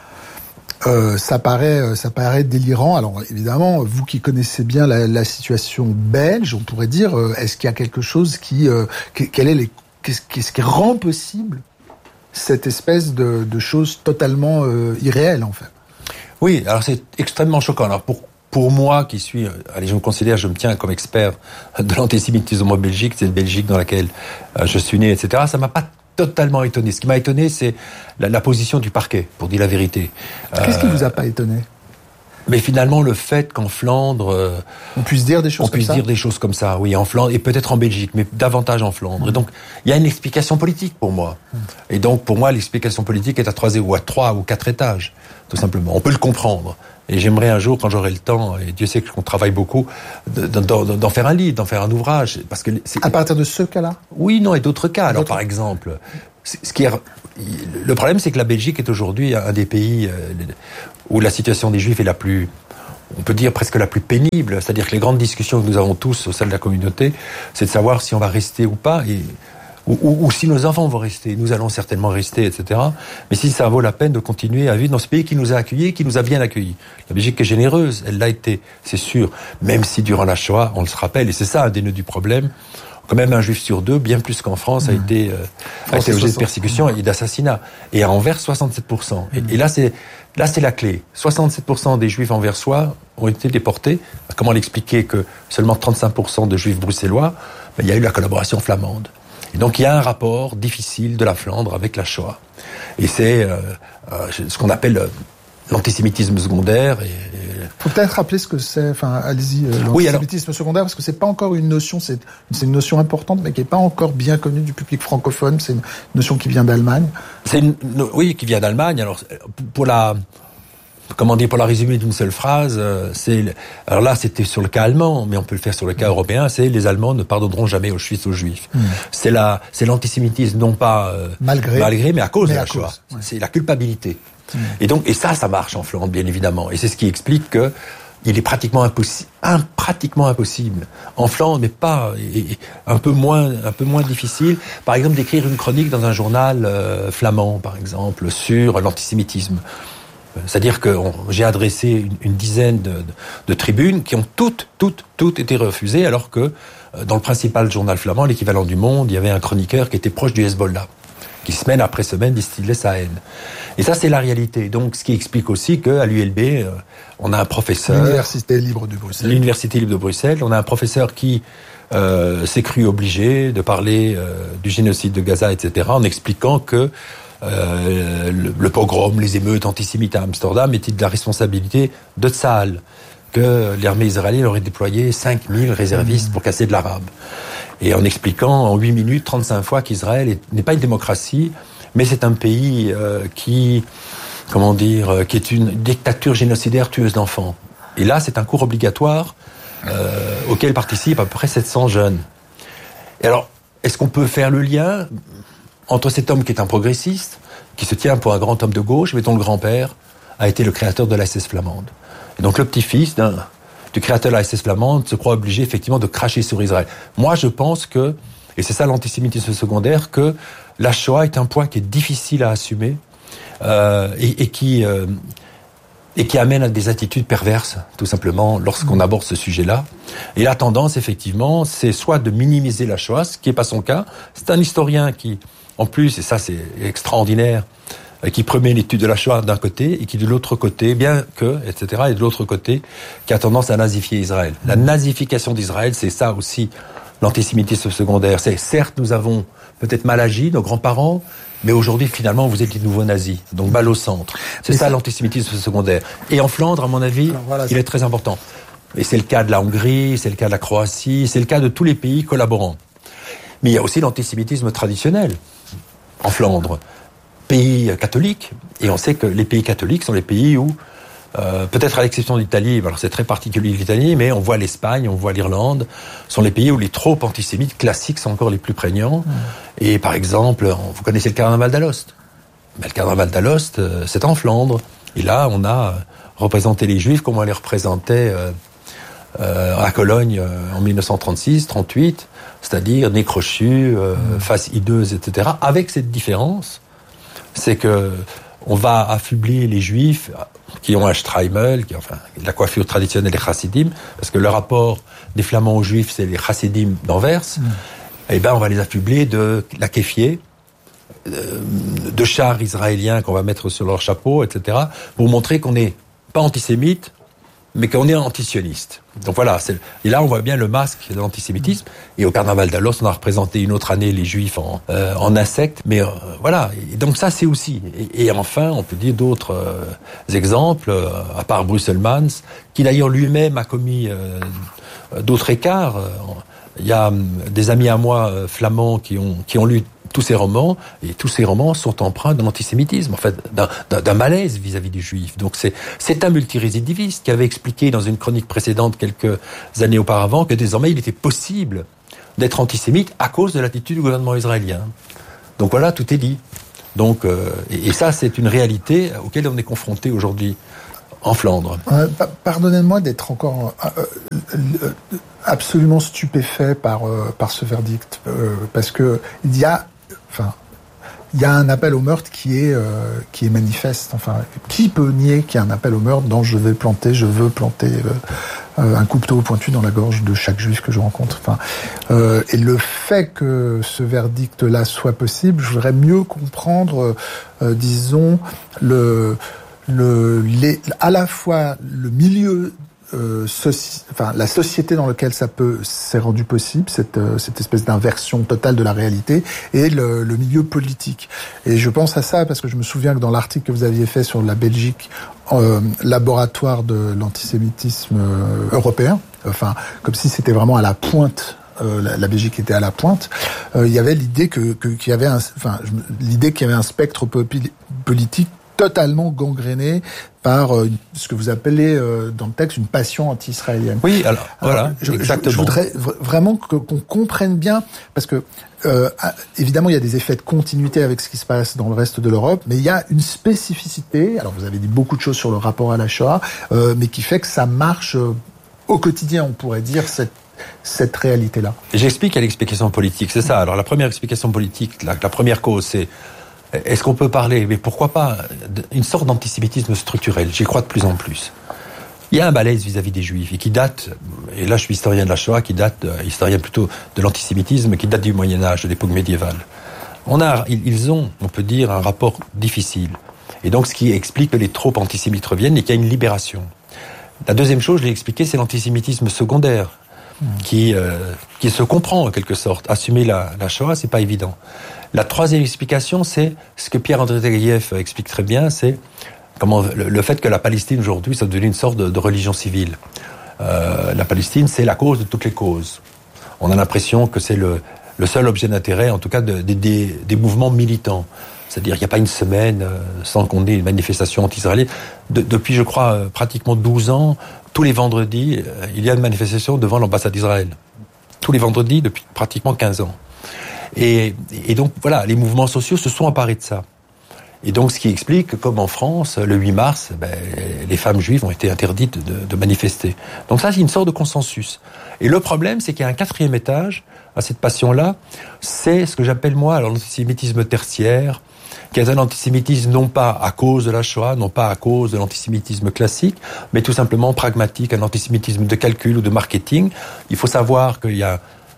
Euh, ça paraît, ça paraît délirant. Alors évidemment, vous qui connaissez bien la, la situation belge, on pourrait dire, euh, est-ce qu'il y a quelque chose qui, euh, quel est les, qu'est-ce, qu'est-ce qui rend possible cette espèce de, de chose totalement euh, irréelle en fait ? Oui, alors c'est extrêmement choquant. Alors pour pour moi qui suis, allez, je me considère, je me tiens comme expert de l'antisémitisme en Belgique, c'est une Belgique dans laquelle euh, je suis né, et cetera. Ça m'a pas totalement étonné. Ce qui m'a étonné, c'est la, la position du parquet, pour dire la vérité. Qu'est-ce euh, qui vous a pas étonné ? Mais finalement, le fait qu'en Flandre... Euh, on puisse dire des choses on comme puisse ça ? dire des choses comme ça, oui, en Flandre, et peut-être en Belgique, mais davantage en Flandre. Mmh. Et donc, il y a une explication politique pour moi. Mmh. Et donc, pour moi, l'explication politique est à trois, ou à trois ou quatre étages, tout simplement. On peut le comprendre. Et j'aimerais un jour, quand j'aurai le temps, et Dieu sait qu'on travaille beaucoup, d'en, d'en faire un livre, d'en faire un ouvrage. Parce que c'est... À partir de ce cas-là ? Oui, non, et d'autres cas. Alors, d'autres... par exemple... Ce qui est, le problème, c'est que la Belgique est aujourd'hui un des pays où la situation des Juifs est la plus, on peut dire presque la plus pénible. C'est-à-dire que les grandes discussions que nous avons tous au sein de la communauté, c'est de savoir si on va rester ou pas, et, ou, ou, ou si nos enfants vont rester. Nous allons certainement rester, et cetera. Mais si ça vaut la peine de continuer à vivre dans ce pays qui nous a accueillis, qui nous a bien accueillis. La Belgique est généreuse, elle l'a été, c'est sûr. Même si durant la Shoah, on le se rappelle, et c'est ça un des nœuds du problème. Quand même un juif sur deux, bien plus qu'en France, a mmh. été, euh, a été objet de persécution et d'assassinat. Et à Anvers, soixante-sept pour cent. Mmh. Et, et là, c'est, là, c'est la clé. soixante-sept pour cent des juifs anversois ont été déportés. Comment l'expliquer que seulement trente-cinq pour cent de juifs bruxellois, ben, il y a eu la collaboration flamande. Et donc, il y a un rapport difficile de la Flandre avec la Shoah. Et c'est, euh, euh, ce qu'on appelle euh, l'antisémitisme secondaire. Et, et... Faut peut-être rappeler ce que c'est. Enfin, allez-y. Euh, l'antisémitisme oui, alors... secondaire, parce que c'est pas encore une notion. C'est, c'est une notion importante, mais qui est pas encore bien connue du public francophone. C'est une notion qui vient d'Allemagne. C'est une, oui, qui vient d'Allemagne. Alors, pour la, comment dire, pour la résumer d'une seule phrase, c'est, alors là, c'était sur le cas allemand, mais on peut le faire sur le cas européen. C'est les Allemands ne pardonneront jamais aux Suisses, aux Juifs. Mmh. C'est la, c'est l'antisémitisme, non pas euh, malgré, malgré, mais à cause mais de la à Shoah. Cause, ouais. C'est la culpabilité. Mmh. Et donc, et ça, ça marche en Flandre, bien évidemment. Et c'est ce qui explique que il est pratiquement impossible, un, pratiquement impossible en Flandre, mais pas, et, et, un peu moins, un peu moins difficile. Par exemple, d'écrire une chronique dans un journal euh, flamand, par exemple, sur l'antisémitisme. C'est-à-dire que on, j'ai adressé une, une dizaine de, de, de tribunes qui ont toutes, toutes, toutes été refusées, alors que euh, dans le principal journal flamand, l'équivalent du Monde, il y avait un chroniqueur qui était proche du Hezbollah, qui semaine après semaine distillait sa haine. Et ça, c'est la réalité. Donc, ce qui explique aussi qu'à l'U L B, euh, on a un professeur... L'Université libre de Bruxelles. L'Université libre de Bruxelles. On a un professeur qui euh, s'est cru obligé de parler euh, du génocide de Gaza, et cetera, en expliquant que euh, le, le pogrom, les émeutes antisémites à Amsterdam étaient de la responsabilité de Tsahal, que l'armée israélienne aurait déployé cinq mille réservistes pour casser de l'arabe. et en expliquant en huit minutes, trente-cinq fois qu'Israël est, n'est pas une démocratie, mais c'est un pays euh, qui, comment dire, euh, qui est une dictature génocidaire tueuse d'enfants. Et là, c'est un cours obligatoire euh, auquel participent à peu près sept cents jeunes. Et alors, est-ce qu'on peut faire le lien entre cet homme qui est un progressiste, qui se tient pour un grand homme de gauche, mais dont le grand-père a été le créateur de la S S flamande. Et donc le petit-fils d'un, du créateur de la S S flamande se croit obligé effectivement de cracher sur Israël. Moi, je pense que, et c'est ça l'antisémitisme secondaire, que la Shoah est un point qui est difficile à assumer euh, et, et qui... Euh, et qui amène à des attitudes perverses, tout simplement, lorsqu'on aborde ce sujet-là. Et la tendance, effectivement, c'est soit de minimiser la Shoah, ce qui n'est pas son cas. C'est un historien qui, en plus, et ça c'est extraordinaire, qui promet l'étude de la Shoah d'un côté, et qui de l'autre côté, bien que, et cetera, et de l'autre côté, qui a tendance à nazifier Israël. La nazification d'Israël, c'est ça aussi, l'antisémitisme secondaire. C'est, certes, nous avons peut-être mal agi, nos grands-parents, mais aujourd'hui, finalement, vous êtes les nouveaux nazis. Donc, balle au centre. C'est mais ça, ça l'antisémitisme secondaire. Et en Flandre, à mon avis, voilà, il c'est... est très important. Et c'est le cas de la Hongrie, c'est le cas de la Croatie, c'est le cas de tous les pays collaborants. Mais il y a aussi l'antisémitisme traditionnel en Flandre. Pays catholiques. Et on sait que les pays catholiques sont les pays où, euh, peut-être à l'exception d'Italie, alors c'est très particulier l'Italie, mais on voit l'Espagne, on voit l'Irlande, sont les pays où les tropes antisémites classiques sont encore les plus prégnants. Mmh. Et par exemple, vous connaissez le carnaval d'Alost. Mais le carnaval d'Alost, c'est en Flandre. Et là, on a représenté les Juifs comme on les représentait euh, euh, à Cologne euh, en dix-neuf cent trente-six trente-huit, c'est-à-dire nez crochu, euh, mmh. face hideuse, et cetera. Avec cette différence, c'est que on va affubler les Juifs qui ont un Streimel, qui enfin la coiffure traditionnelle des Chassidim, parce que le rapport des Flamands aux Juifs, c'est les Chassidim d'Anvers. Mmh. Eh ben, on va les affubler de la kéfier, de chars israéliens qu'on va mettre sur leur chapeau, et cetera, pour montrer qu'on n'est pas antisémite, mais qu'on est antisioniste. Donc voilà, c'est... et là on voit bien le masque de l'antisémitisme. Et au carnaval d'Alost, on a représenté une autre année les Juifs en, euh, en insectes. Mais euh, voilà, et donc ça c'est aussi. Et, et enfin, on peut dire d'autres euh, exemples, euh, à part Brusselmans, qui d'ailleurs lui-même a commis euh, d'autres écarts. Euh, Il y a des amis à moi euh, flamands qui ont qui ont lu tous ces romans, et tous ces romans sont empreints de l'antisémitisme, en fait, d'un, d'un, d'un malaise vis-à-vis des Juifs. Donc c'est c'est un multirécidiviste qui avait expliqué dans une chronique précédente quelques années auparavant que désormais il était possible d'être antisémite à cause de l'attitude du gouvernement israélien. Donc voilà, tout est dit. Donc euh, et, et ça c'est une réalité auquel on est confronté aujourd'hui en Flandre. Euh, pardonnez-moi d'être encore euh, euh, absolument stupéfait par euh, par ce verdict, euh, parce que il y a, enfin, il y a un appel au meurtre qui est euh, qui est manifeste. Enfin, qui peut nier qu'il y a un appel au meurtre dans je vais planter, je veux planter euh, euh, un couteau pointu dans la gorge de chaque juif que je rencontre. Enfin, euh, et le fait que ce verdict-là soit possible, je voudrais mieux comprendre, euh, disons le Le, les, à la fois le milieu, euh, soci, enfin la société dans laquelle ça peut s'est rendu possible, cette euh, cette espèce d'inversion totale de la réalité, et le, le milieu politique. Et je pense à ça parce que je me souviens que dans l'article que vous aviez fait sur la Belgique, euh, laboratoire de l'antisémitisme euh, européen, enfin comme si c'était vraiment à la pointe. Euh, la, la Belgique était à la pointe. Euh, il y avait l'idée que, que qu'il y avait, un, enfin l'idée qu'il y avait un spectre politique totalement gangréné par euh, ce que vous appelez euh, dans le texte une passion anti-israélienne. Oui, alors, alors voilà, je, exactement. Je, je voudrais v- vraiment que, qu'on comprenne bien, parce que euh, évidemment il y a des effets de continuité avec ce qui se passe dans le reste de l'Europe, mais il y a une spécificité. Alors vous avez dit beaucoup de choses sur le rapport à la Shoah, euh, mais qui fait que ça marche euh, au quotidien, on pourrait dire, cette cette réalité-là. J'explique à l'explication politique, c'est ça. Alors la première explication politique, la, la première cause, c'est est-ce qu'on peut parler, mais pourquoi pas, une sorte d'antisémitisme structurel? J'y crois de plus en plus. Il y a un malaise vis-à-vis des Juifs, et qui date, et là je suis historien de la Shoah, qui date, historien plutôt de l'antisémitisme, qui date du Moyen-Âge, de l'époque médiévale. On a, ils ont, on peut dire, un rapport difficile. Et donc ce qui explique que les tropes antisémites reviennent et qu'il y a une libération. La deuxième chose, je l'ai expliqué, c'est l'antisémitisme secondaire, mmh. qui, euh, qui se comprend en quelque sorte. Assumer la, la Shoah, c'est pas évident. La troisième explication, c'est ce que Pierre-André Taguieff explique très bien, c'est comment le, le fait que la Palestine aujourd'hui soit devenue une sorte de, de religion civile. Euh, la Palestine, c'est la cause de toutes les causes. on a l'impression que c'est le, le seul objet d'intérêt, en tout cas de, de, des, des mouvements militants. C'est-à-dire qu'il n'y a pas une semaine euh, sans qu'on ait une manifestation anti-israélienne. De, depuis, je crois, euh, pratiquement douze ans, tous les vendredis, euh, il y a une manifestation devant l'ambassade d'Israël. Tous les vendredis depuis pratiquement quinze ans. Et, et donc, voilà, les mouvements sociaux se sont emparés de ça. Et donc, ce qui explique que, comme en France, le huit mars, ben, les femmes juives ont été interdites de, de manifester. Donc ça, c'est une sorte de consensus. Et le problème, c'est qu'il y a un quatrième étage à cette passion-là. C'est ce que j'appelle, moi, l'antisémitisme tertiaire, qui est un antisémitisme non pas à cause de la Shoah, non pas à cause de l'antisémitisme classique, mais tout simplement pragmatique, un antisémitisme de calcul ou de marketing. Il faut savoir qu'il y a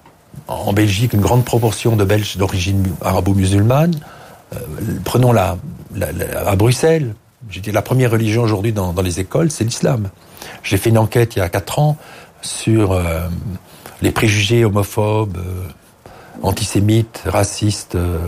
en Belgique une grande proportion de Belges d'origine arabo-musulmane. Euh, prenons la, la, la, à Bruxelles, j'ai dit la première religion aujourd'hui dans, dans les écoles, c'est l'islam. J'ai fait une enquête il y a quatre ans sur euh, les préjugés homophobes, euh, antisémites, racistes euh,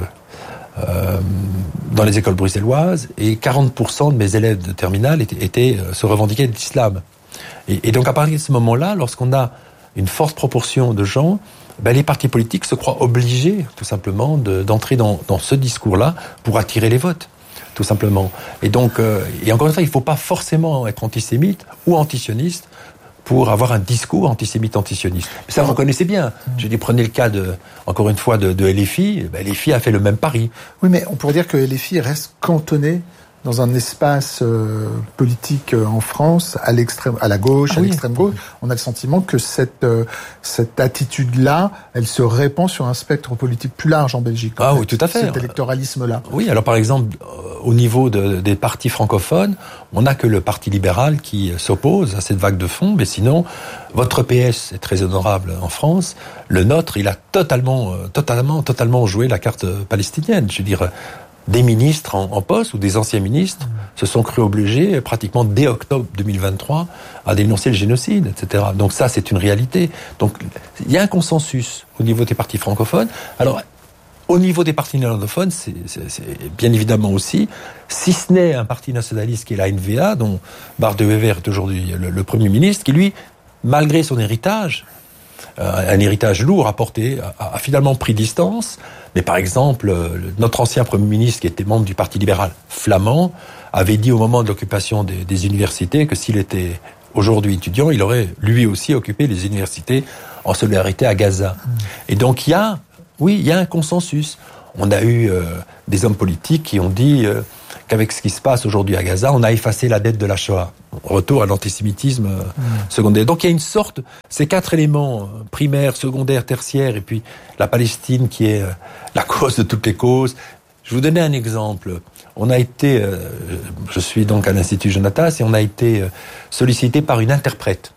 euh, dans les écoles bruxelloises, et quarante pour cent de mes élèves de terminale étaient, étaient, euh, se revendiquaient de l'islam. Et, et donc à partir de ce moment-là, lorsqu'on a une forte proportion de gens, ben, les partis politiques se croient obligés, tout simplement, de, d'entrer dans, dans ce discours-là pour attirer les votes, tout simplement. Et donc, euh, et encore une fois, il ne faut pas forcément être antisémite ou antisioniste pour avoir un discours antisémite antisioniste. Mais ça, vous connaissez bien. Je dis, prenez le cas, de, encore une fois, de, de L F I. Ben, L F I a fait le même pari. Oui, mais on pourrait dire que L F I reste cantonné dans un espace euh, politique euh, en France, à l'extrême, à la gauche, ah à oui. l'extrême gauche. On a le sentiment que cette euh, cette attitude-là, elle se répand sur un spectre politique plus large en Belgique. En ah fait, oui, tout à fait. Cet électoralisme-là. Oui, alors par exemple, au niveau de, des partis francophones, on n'a que le Parti libéral qui s'oppose à cette vague de fond, mais sinon, votre P S est très honorable en France. Le nôtre, il a totalement, totalement, totalement joué la carte palestinienne. Je veux dire, des ministres en, en poste ou des anciens ministres mmh. se sont crus obligés, pratiquement dès octobre deux mille vingt-trois, à dénoncer le génocide, et cetera. Donc ça, c'est une réalité. Donc il y a un consensus au niveau des partis francophones. Alors, au niveau des partis néerlandophones, c'est, c'est, c'est bien évidemment aussi, si ce n'est un parti nationaliste qui est la N V A, dont Bart de Wever est aujourd'hui le, le Premier ministre, qui lui, malgré son héritage, euh, un héritage lourd apporté, a, a finalement pris distance. Mais par exemple, notre ancien Premier ministre, qui était membre du Parti libéral flamand, avait dit au moment de l'occupation des, des universités que s'il était aujourd'hui étudiant, il aurait lui aussi occupé les universités en solidarité à Gaza. Mmh. Et donc il y a, oui, il y a un consensus. On a eu euh, des hommes politiques qui ont dit euh, qu'avec ce qui se passe aujourd'hui à Gaza, on a effacé la dette de la Shoah. Retour à l'antisémitisme euh, mmh. secondaire. Donc il y a une sorte, ces quatre éléments, euh, primaire, secondaire, tertiaire, et puis la Palestine qui est euh, la cause de toutes les causes. Je vais vous donner un exemple. On a été, euh, je suis donc à l'Institut Jonatas, et on a été euh, sollicité par une interprète.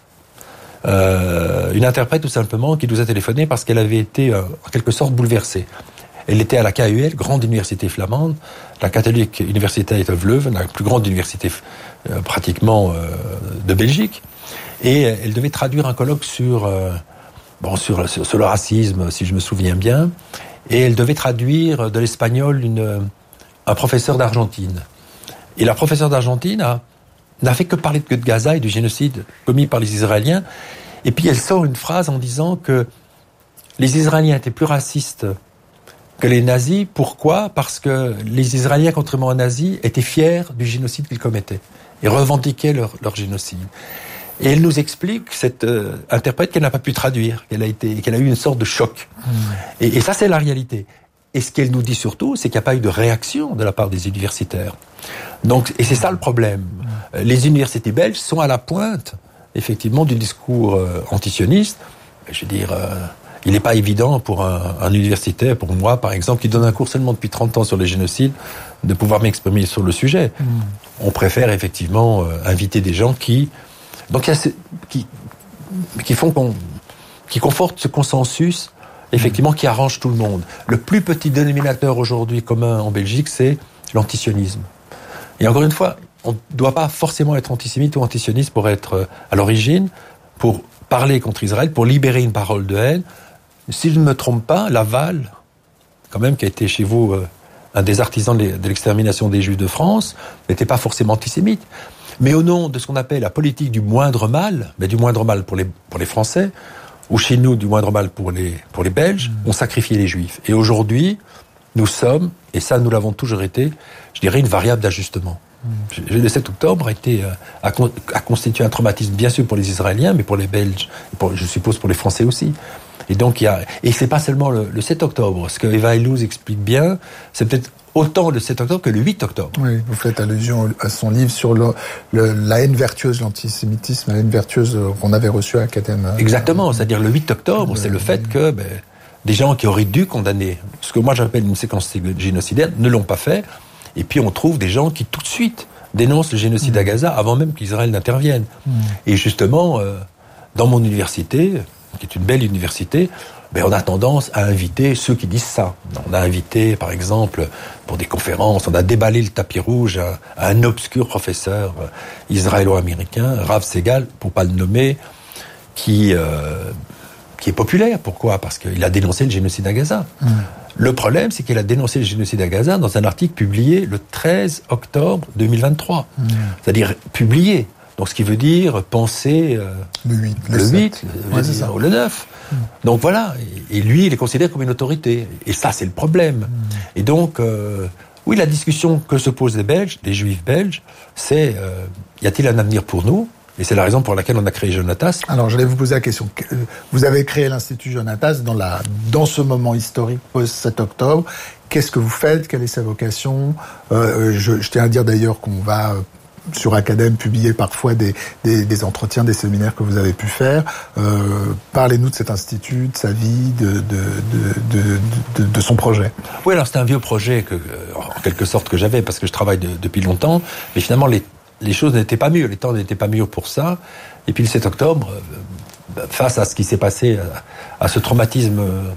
Euh, une interprète tout simplement qui nous a téléphoné parce qu'elle avait été euh, en quelque sorte bouleversée. Elle était à la K U L, grande université flamande, la Catholic Universiteit of Leuven, la plus grande université euh, pratiquement euh, de Belgique, et euh, elle devait traduire un colloque sur, euh, bon, sur, sur, sur le racisme, si je me souviens bien, et elle devait traduire de l'espagnol une, un professeur d'Argentine. Et la professeure d'Argentine a, n'a fait que parler de Gaza et du génocide commis par les Israéliens, et puis elle sort une phrase en disant que les Israéliens étaient plus racistes que les nazis. Pourquoi ? Parce que les Israéliens, contrairement aux nazis, étaient fiers du génocide qu'ils commettaient et revendiquaient leur, leur génocide. Et elle nous explique, cette euh, interprète, qu'elle n'a pas pu traduire, qu'elle a été, qu'elle a eu une sorte de choc. Mmh. Et, et ça, c'est la réalité. Et ce qu'elle nous dit surtout, c'est qu'il n'y a pas eu de réaction de la part des universitaires. Donc, et c'est ça le problème. Mmh. Les universités belges sont à la pointe, effectivement, du discours euh, antisioniste. Je veux dire, euh, il n'est pas évident pour un, un universitaire, pour moi, par exemple, qui donne un cours seulement depuis trente ans sur les génocides, de pouvoir m'exprimer sur le sujet. Mmh. On préfère effectivement euh, inviter des gens qui, donc, il y a ce, qui, qui font qu'on, qui confortent ce consensus, effectivement, mmh. qui arrange tout le monde. Le plus petit dénominateur aujourd'hui commun en Belgique, c'est l'antisionisme. Et encore une fois, on ne doit pas forcément être antisémite ou antisioniste pour être à l'origine, pour parler contre Israël, pour libérer une parole de haine. Si je ne me trompe pas, Laval, quand même, qui a été chez vous euh, un des artisans de l'extermination des Juifs de France, n'était pas forcément antisémite. Mais au nom de ce qu'on appelle la politique du moindre mal, mais du moindre mal pour les, pour les Français, ou chez nous, du moindre mal pour les, pour les Belges, mmh. ont sacrifié les Juifs. Et aujourd'hui, nous sommes, et ça nous l'avons toujours été, je dirais une variable d'ajustement. Mmh. Le sept octobre a, été, a, a constitué un traumatisme, bien sûr pour les Israéliens, mais pour les Belges, et pour, je suppose pour les Français aussi. Et donc il y a, et c'est pas seulement le, le sept octobre. Ce que Eva Illouz explique bien, c'est peut-être autant le sept octobre que le huit octobre. Oui, vous faites allusion à son livre sur le, le, la haine vertueuse, l'antisémitisme, la haine vertueuse qu'on avait reçue à Academ. Exactement, c'est-à-dire le huit octobre, c'est le fait que ben, des gens qui auraient dû condamner ce que moi j'appelle une séquence génocidaire ne l'ont pas fait, et puis on trouve des gens qui tout de suite dénoncent le génocide mmh. à Gaza avant même qu'Israël n'intervienne. Mmh. Et justement, euh, dans mon université, qui est une belle université, ben on a tendance à inviter ceux qui disent ça. On a invité, par exemple, pour des conférences, on a déballé le tapis rouge à, à un obscur professeur euh, israélo-américain, Rav Segal, pour pas le nommer, qui euh, qui est populaire. Pourquoi ? Parce qu'il a dénoncé le génocide à Gaza. Mmh. Le problème, c'est qu'il a dénoncé le génocide à Gaza dans un article publié le treize octobre deux mille vingt-trois. Mmh. C'est-à-dire publié. Donc, ce qui veut dire penser euh, le huit, le, le huit, le, ouais, le, le neuf. Mmh. Donc voilà. Et, et lui, il est considéré comme une autorité. Et ça, c'est le problème. Mmh. Et donc, euh, oui, la discussion que se posent les Belges, les Juifs belges, c'est euh, y a-t-il un avenir pour nous ? Et c'est la raison pour laquelle on a créé Jonatas. Alors, j'allais vous poser la question. Vous avez créé l'Institut Jonatas dans, la, dans ce moment historique post-sept octobre. Qu'est-ce que vous faites ? Quelle est sa vocation ? euh, je, je tiens à dire d'ailleurs qu'on va, sur Academ, publier parfois des, des, des entretiens, des séminaires que vous avez pu faire. Euh, parlez-nous de cet institut, de sa vie, de, de, de, de, de, de son projet. Oui, alors c'est un vieux projet, que, en quelque sorte, que j'avais, parce que je travaille de, depuis longtemps. Mais finalement, les Les choses n'étaient pas mûres, les temps n'étaient pas mûrs pour ça. Et puis le sept octobre, euh, face à ce qui s'est passé, à, à ce traumatisme, euh,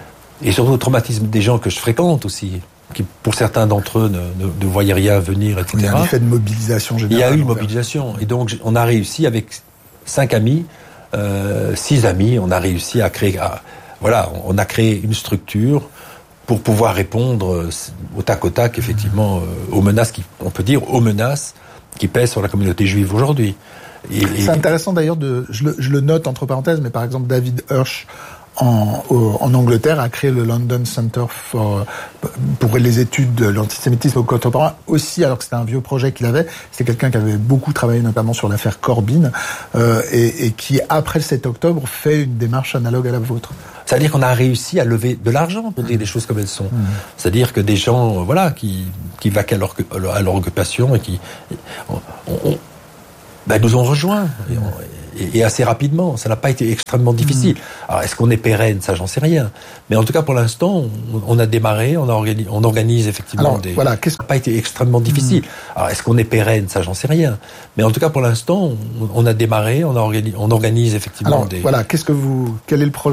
et surtout au traumatisme des gens que je fréquente aussi, qui pour certains d'entre eux ne, ne, ne voyaient rien venir, et cetera. Il y a un effet de mobilisation générale. Il y a eu une mobilisation. Et donc on a réussi avec cinq amis, euh, six amis, on a réussi à créer, à, voilà, on a créé une structure pour pouvoir répondre au tac au tac, effectivement, euh, aux menaces, qui, on peut dire, aux menaces qui pèse sur la communauté juive aujourd'hui. Et, c'est et... intéressant d'ailleurs, de, je, le, je le note entre parenthèses, mais par exemple David Hirsch en, en Angleterre a créé le London Center for, pour les études de l'antisémitisme contemporain aussi, alors que c'était un vieux projet qu'il avait. C'est quelqu'un qui avait beaucoup travaillé notamment sur l'affaire Corbyn euh, et, et qui, après le sept octobre, fait une démarche analogue à la vôtre. C'est-à-dire qu'on a réussi à lever de l'argent pour dire les choses comme elles sont. Mmh. C'est-à-dire que des gens, voilà, qui qui vaquent à leur à leur occupation et qui on, on, ben, nous ont rejoints et, on, et, et assez rapidement. Ça n'a pas été extrêmement difficile. Mmh. Alors est-ce qu'on est pérenne ? Ça, j'en sais rien. Mais en tout cas, pour l'instant, on, on a démarré, on, a organi- on organise effectivement Alors, des. Voilà, qu'est-ce... Ça n'a pas été extrêmement difficile. Mmh. Alors est-ce qu'on est pérenne ? Ça, j'en sais rien. Mais en tout cas, pour l'instant, on, on a démarré, on a organi- on organise effectivement Alors, des. Voilà, qu'est-ce que vous, quel est le projet ?